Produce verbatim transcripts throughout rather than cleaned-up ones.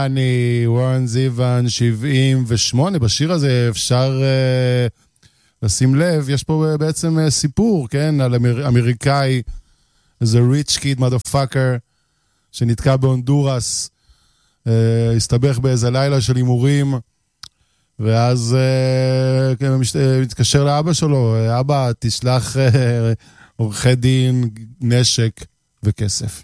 אני וורן זיוון שבעים ושמונה, בשיר הזה אפשר uh, לשים לב, יש פה בעצם uh, סיפור, כן, על אמר, אמריקאי, איזה rich kid motherfucker, שנתקע בהונדורס, uh, הסתבך באיזה לילה של אימורים, ואז uh, כן, מש, uh, מתקשר לאבא שלו, אבא תשלח uh, עורכי דין, נשק וכסף.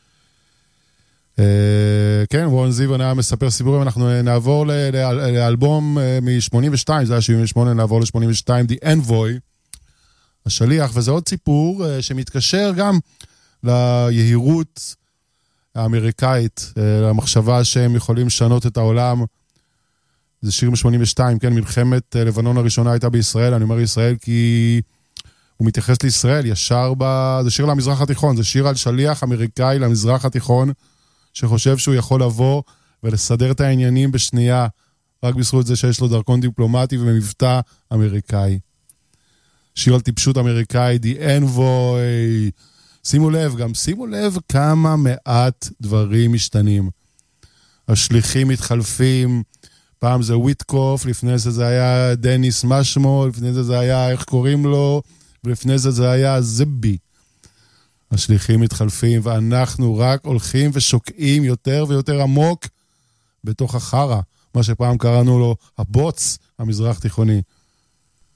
כן, וורן זיוון היה מספר סיפורים, אנחנו נעבור לאלבום מ-שמונים ושתיים, זה היה שבעים ושמונה, נעבור ל-שמונים ושתיים, The Envoy, השליח, וזה עוד סיפור שמתקשר גם ליהירות האמריקאית, למחשבה שהם יכולים לשנות את העולם. זה שיר מ-שמונים ושתיים, כן, מלחמת לבנון הראשונה הייתה בישראל, אני אומר ישראל כי הוא מתייחס לישראל, ישר ב... זה שיר למזרח התיכון, זה שיר על שליח אמריקאי למזרח התיכון, שחושב שהוא יכול לבוא ולסדר את העניינים בשנייה, רק בזכות זה שיש לו דרכון דיפלומטי ומבטא אמריקאי. שיר על טיפשות אמריקאי, The Envoy. שימו לב, גם שימו לב כמה מעט דברים משתנים. השליחים מתחלפים, פעם זה וויטקוף, לפני זה זה היה דניס משמו, לפני זה זה היה איך קוראים לו, ולפני זה זה היה זבי. השליחים מתחלפים, ואנחנו רק הולכים ושוקעים יותר ויותר עמוק בתוך החרה, מה שפעם קראנו לו הבוץ המזרח תיכוני.